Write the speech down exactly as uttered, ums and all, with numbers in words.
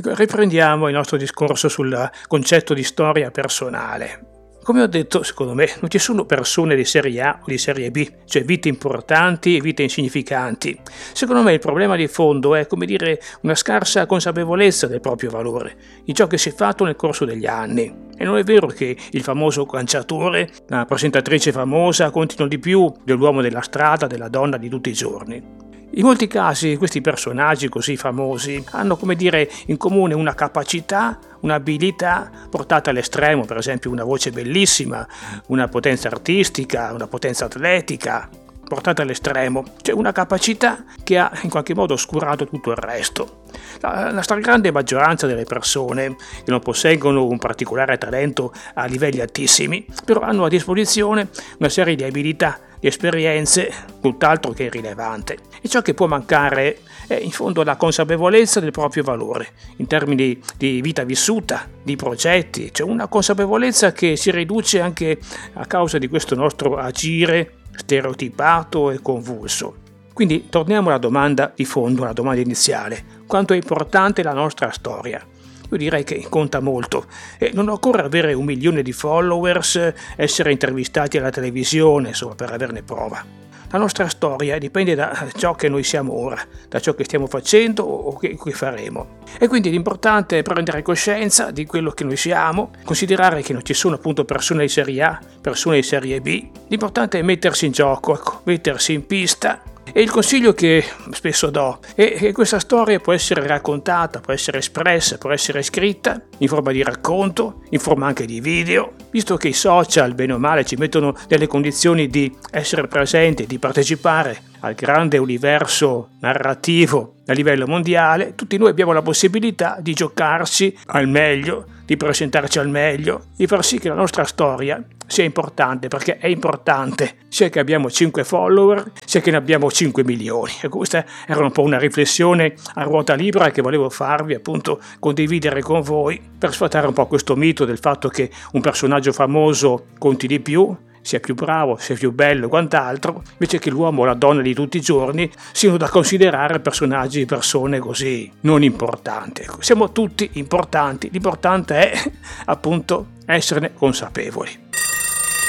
Ecco, riprendiamo il nostro discorso sul concetto di storia personale. Come ho detto, secondo me non ci sono persone di serie A o di serie B, cioè vite importanti e vite insignificanti. Secondo me il problema di fondo è, come dire, una scarsa consapevolezza del proprio valore, di ciò che si è fatto nel corso degli anni. E non è vero che il famoso calciatore, la presentatrice famosa contino di più dell'uomo della strada, della donna di tutti i giorni. In molti casi questi personaggi così famosi hanno, come dire, in comune una capacità, un'abilità portata all'estremo, per esempio una voce bellissima, una potenza artistica, una potenza atletica, portata all'estremo, cioè una capacità che ha in qualche modo oscurato tutto il resto. La, la stragrande maggioranza delle persone che non posseggono un particolare talento a livelli altissimi, però hanno a disposizione una serie di abilità, di esperienze, tutt'altro che irrilevante. E ciò che può mancare è in fondo la consapevolezza del proprio valore, in termini di vita vissuta, di progetti, cioè una consapevolezza che si riduce anche a causa di questo nostro agire stereotipato e convulso. Quindi torniamo alla domanda di fondo, alla domanda iniziale: quanto è importante la nostra storia? Io direi che conta molto e non occorre avere un milione di followers, essere intervistati alla televisione, insomma, per averne prova. La nostra storia dipende da ciò che noi siamo ora, da ciò che stiamo facendo o che, che faremo. E quindi l'importante è prendere coscienza di quello che noi siamo, considerare che non ci sono appunto persone di serie A, persone di serie B. L'importante è mettersi in gioco, ecco, mettersi in pista. E il consiglio che spesso do è che questa storia può essere raccontata, può essere espressa, può essere scritta in forma di racconto, in forma anche di video, visto che i social, bene o male, ci mettono nelle condizioni di essere presenti, di partecipare al grande universo narrativo a livello mondiale. Tutti noi abbiamo la possibilità di giocarci al meglio, di presentarci al meglio, di far sì che la nostra storia sia importante, perché è importante sia che abbiamo cinque follower, sia che ne abbiamo cinque milioni. E questa era un po' una riflessione a ruota libera che volevo farvi, appunto condividere con voi, per sfatare un po' questo mito del fatto che un personaggio famoso conti di più, sia più bravo, sia più bello e quant'altro, invece che l'uomo o la donna di tutti i giorni siano da considerare personaggi, persone così non importanti. Siamo tutti importanti, l'importante è appunto esserne consapevoli.